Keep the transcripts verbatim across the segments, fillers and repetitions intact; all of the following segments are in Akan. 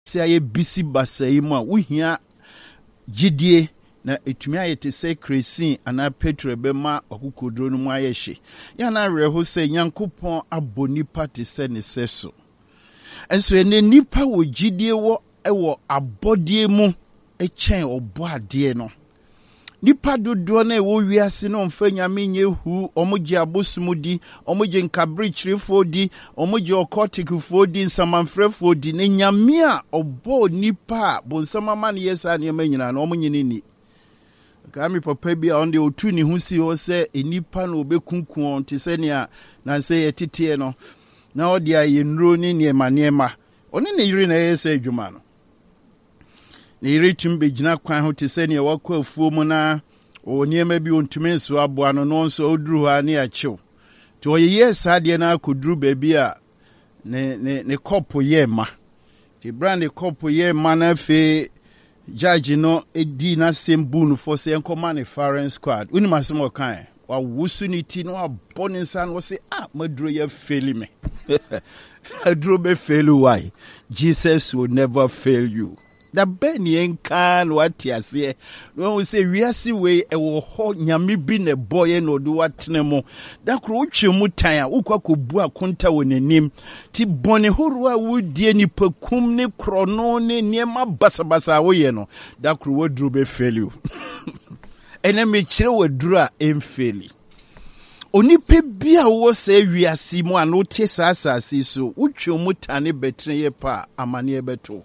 se aye bisi basai mu a wohia gidie na etumi ayete se kresin ana petro bema okukodro no mu ayehye ya na reho se Nyankopɔn aboni pate se ne seso enso ene nipa wo gidie wo ewo abodie mu echen obo ade no nipa dodo na ewo wiase no mfa nyame nyehu omugye abosumudi omugye nkabrichirefo di omugye okotikfo di nsamanfrefo di ne nyame a obo nipa bonsamama ne yesa ne manyina na omunyini ni kami papa bi onde otu ni husi ho se enipa na obekunku te se ne a na se yetete no na odi ayenro ni ne ma ne ma oni ne yiri na yesa adwuma no ne yiri tumbe gina kwan ho te se ne wakɔ afuo mu na oniema bi ontumi nso aboa no no nso oduru ha ne akyew to oyeye saade na akoduru baabi a ne ne ne kopo ye ma ti brand kopo ye ma na fe judge no edi na sembu no for say encommand a foreign squad uni masemo kan wa wusuniti no abone san wo say ah maduro ye fail me aduro be fail why Jesus will never fail you. Da beni enkan wati ase no we say wiase we e wo ho nyame bi ne boye no do watene mo da kro wotwe mu tan a ukwa kobu akonta wonanim ti bone horu a wodie ni pakum ne krono ne niema basabasa wo ye no da kro woduru be fail you ene me kire woduru a emfeli onipa bia wo say wiase mu ano te sasase so wotwe mu tan ne betre ye pa amane e beto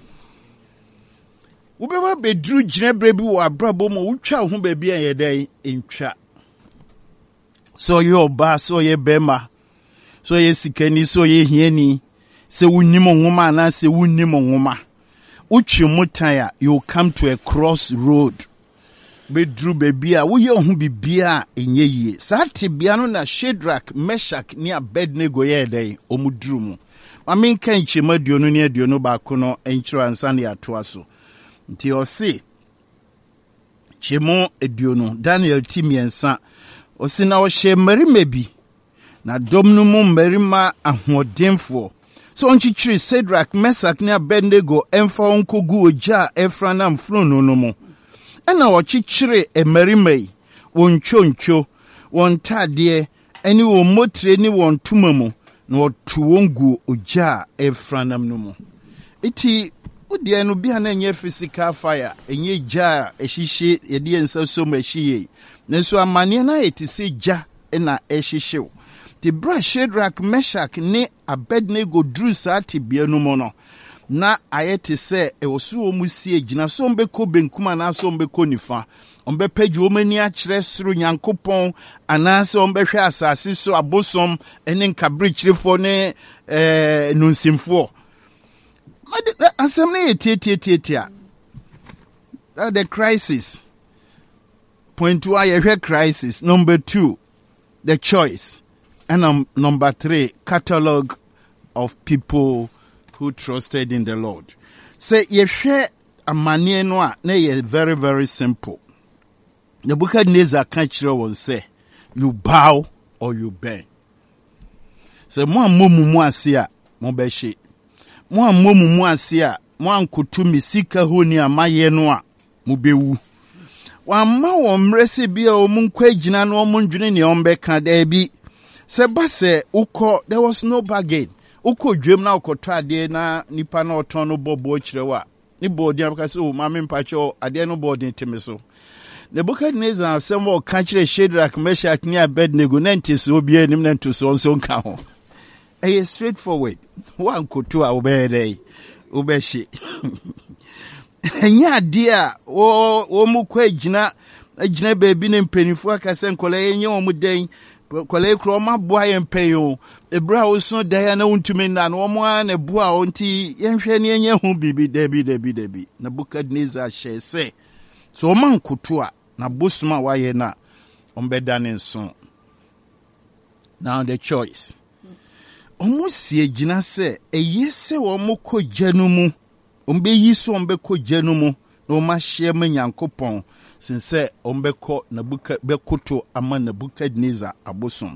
Ubeba bedru ginebre bi wo abrabo mo wutwa ho ba bi ayedai entwa so ye oba so ye bema so ye sikani so ye hiani se wunnim nwoma na se wunnim nwoma utwe mutaya you come to a crossroad bedru ba bi a wo ye ho bibia enye yie sate bia no na Shadrach Meshach ni Abednego ye dai omudru mu mamen kan chema duonu ne aduonu ba ko no enchiro ansa ne atoa so nti osi chemo eduonu Daniel timiensa osi na o hye marima bi na domnu mu marima ahodenfo so onchichiri Shadrach Meshach ne Abednego emfa onkogu oja efrana mfrono no mu ena o chichiri e marima yi won choncho won tade eni wo motre ni won tumamu na o tuwongu oja efrana no mu iti Udi no bia na nye physical fire enye ja ehihye yede ensa so mahie nanso amane na etise ja na ehihye ti bra Shadrach Meshach ne Abednego dru sa ti bia no mo no na ayete se ewoso omusie gina so mbeko benkuma na so mbeko nifa ombe page omani a kire soro Nyankopon anase ombe hwe asase so abosom ene nkabrichirefo ne eh nunsimfo Assembly tia the crisis. Point one, a crisis. Number two, the choice. And um, number three, catalog of people who trusted in the Lord. Say, ye share a mania noa, nay, very, very simple. The Nebuchadnezzar can't will say, you bow or you bend. So, mo mumu mo asia, mo beshi. Mo amomu mu ase a mo ankotu misika honi amaye no a mo bewu wa ma wo mrese bia o mu nkwa agina no mo ndwene ne ombeka da bi se ba se ukọ there was no bargain ukọ dwem na ukoto ade na nipa na oton no bobo kirewa ni bodi amka se o ma me mpacho ade no bodi ntime so Nebuchadnezzar se mo ka kire Shadrach Meshach ni Abednego na ntese obi anim na ntose onso nka ho a straightforward one kotu a obere obeshi enya dia o o mukwa agina agina baabi ne mpanifo akase nkole enye o muden kole kro ma boa ye mpanyo ebra wo so da na wontumi na no mo a na boa onti yenhwe ne enye hu bibi dabi dabi dabi Nebuchadnezzar hye se so man kotu a na bosuma wa ye na ombeda ne nso. Now the choice. Omusi egina se eyese wo moko janumu ombe yiso ombe ko janumu no ma hye ma Nyankopon sinse ombe ko na buka bekoto ama na Nebukadnezzar abosom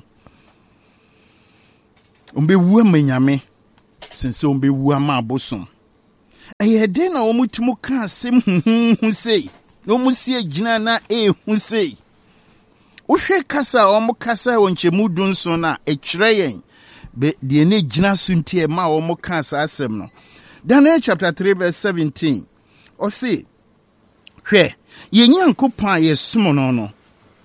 ombe wu ma Nyame sinse ombe wu ama abosom Ayede na omutumu ka asem hu sei. No musie gina na e hu sei. Wohwe kasa omo kasa wonchemu dunso na ekire yen. Be de ne gina suntie ma omo ka asem no. Daniel chapter three verse seventeen. O say, hwe ye Nyankopon yesom no no.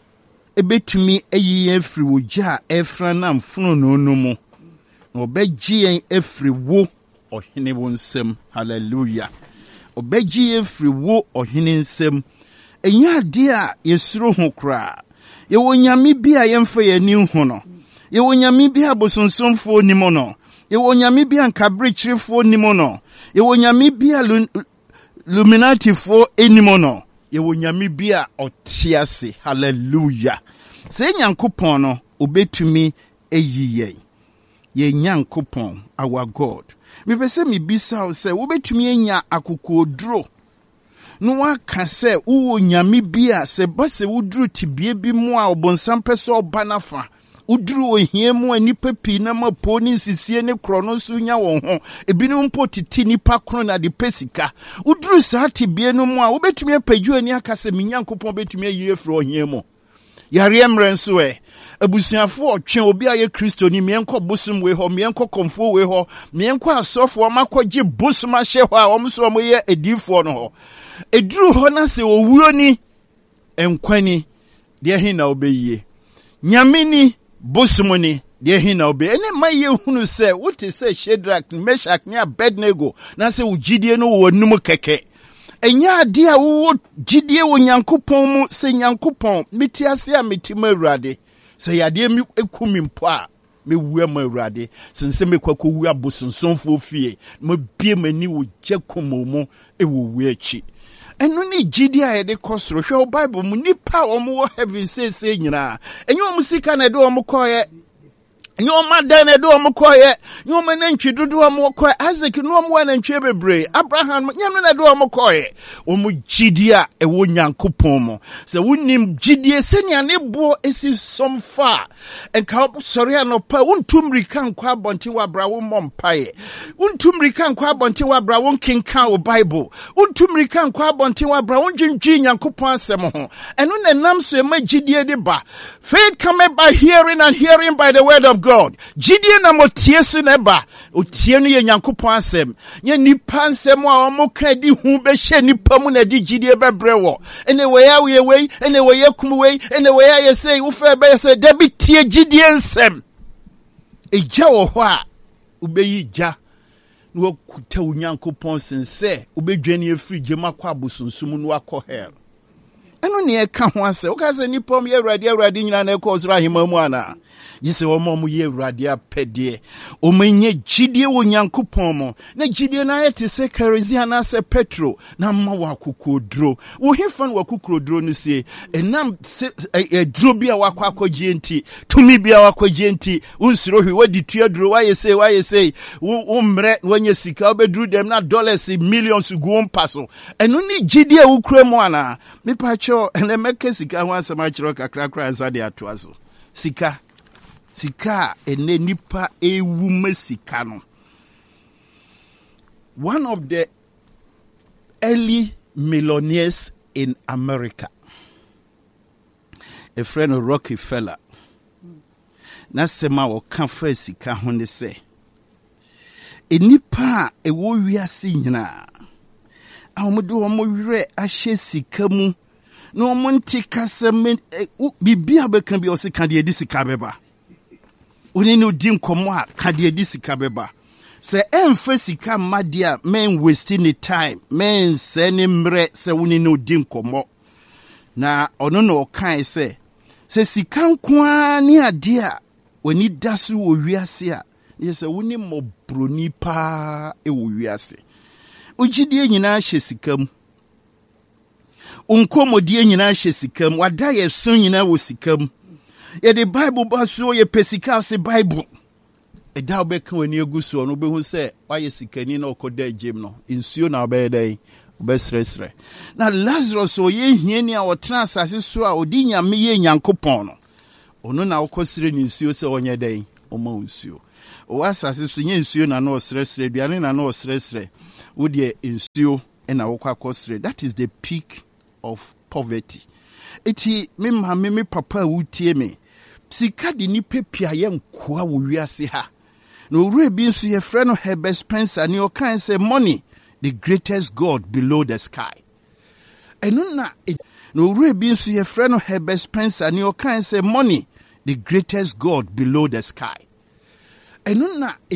Ebetumi eyi efri wogya efra na mfuno no no mu. Na obegye yen efri wo ohene wo nsem. Hallelujah. Obegye efri wo ohene nsem. Enya de a yesuro ho kra. Ye wonyame bi a yemfa yani hu no. Ye wonyame bi a bosonsomfo nimo no. Ye wonyame bi a nkabrechirefo nimo no. Ye wonyame bi a luminati fo enimo no. Ye wonyame bi a otiase. Hallelujah. Se Nyankopon no obetumi eyi ye. Ye Nyankopon our God. Me pese me bisa o se obetumi enya akokoduro. No aka se wo nyame bi a se ba se wuduru tibie bi mu a obonsam pese oba nafa. Uduru ohie mu anipa pi na mapo ni nsisie ne krono so nya won ho ebinu mpo titi nipa krono na de pesika uduru saa tibie no mu a wobetumi apaju ani aka se Nyankopon betumi ayi efro ohie mu yare emre nso e abusuafo otwe obi aye Kristo ni mienko bosum we ho mienko komfo we ho mienko asofo makogye bosum ahye ho a omso omo ye edifo no ho eduru ho na se owuo ni enkwani de hin na obeye nyamini bosumoni de hin na obe ene maye hunu se wote se Shadrach Meshach ne Abednego na se ugidie no wo num keke enya ade a wo gidie wo Nyankopon mu se Nyankopon metiase a metima Awurade se yade mi ekumi mpo a me wu ma Awurade sense me kwakọ wu abosonsonfo fie mo bie mani wo gyakomomo e wo wu achi enu ni gidi a yede kosoro hwe Bible mu nipa omo wo heaven say say nyina enye omo sika na de omo koye enye omo dan na de omo koye enye omo na ntwi dodo omo koye Isaac no omo na ntwi bebre Abraham nyam na de omo koye omo gidi a ewo Nyankopon mo se wonim gidi senia ne bo esi somfa enka sori anopa wontumrika nkwa abonte wa bra wo mompaye wontumrika nkwa abonte wa bra won kenkan o Bible wontumrika nkwa abonte wa bra won dwendwi Nyankopon asem ho eno na nam so ema gidi de ba faith come by hearing and hearing by the word of God gidi na motie su na ba otie no ye Nyankopon asem nye nipa asem a omo ka di hu be hye nipa mu na di gidi be brewo ene we ya we we ene we ya kum we ene we ya say wo fa be say da bi tie gidi ensem eja wo ho a ubeyi ja no kuta Nyankopon sense ubedwane afiri gema kwa abosunsum no akọ hell eno ne e ka ho ase wo ka se nipa m ye Awurade Awurade nyina na e ko osoro ahema mu ana yise wo mo ye Awurade apede o menye gidie wo Nyankopon mo na gidie na yete se kerosene na se petro na ma wa kokodro wo hemfa no wa kokodro no sie enam e dro bia wa kwa akogye enti tumi bia wa akogye enti unsiro hwi wadi tua dro wa yese wa yese wo mre wanye sika obedru dem na dollars millions go mpaso eno ni gidie wo kura mo ana me pa cho ene meke sika ho asema chiro kakra kra zade atoazo sika sika ene nipa ewu masika no. One of the early millionaires in America, a friend of Rockefeller, na sema wo kan fa sika ho ne se enipa ewo wiase nyina awodo omo wire ahye sika mu no omo ntika seme bibia be kan bi o sika de edi sika beba oni no di nkomo a ka de edi sika beba se emfa sika madia men wasting the time men se ne mre se woni no di nkomo na ono no kan se se sika nkoa ni ade a woni daso wo wiase a yese woni mobroni pa e wo wiase ugidie nyina hye sikam unkomodie nyina hye sikam wada ye so nyina wo sikam ye the Bible baso ye pesika se Bible e da obeka wani eguso no be hu se waye sikani na okoda agem no insuo na obedai obesresre na Lazarus o ye hiani a wotena asase so a odi nyame ye Nyankopon no ono na okosire ni insuo se onye dai o ma insuo o asase so nye insuo na na osresre duane na na osresre wo de nsuo na wokɔ akɔsrɛ. That is the peak of poverty. Eti me maame me papa wutie me. Sika de nipa pia ye nkoa wo wiase ha. Na owura bi nso ye frɛ no Herbert Spencer ne okan say money the greatest god below the sky. Enu na na owura bi nso ye frɛ no Herbert Spencer ne okan say money the greatest god below the sky. Enu na